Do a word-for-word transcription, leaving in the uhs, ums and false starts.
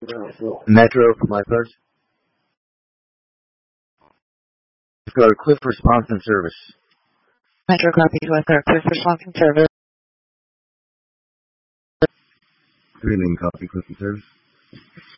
Metro for my first. We've got a quick response and service. Metro copy to our quick response and service. Green Lane copy, quick and service.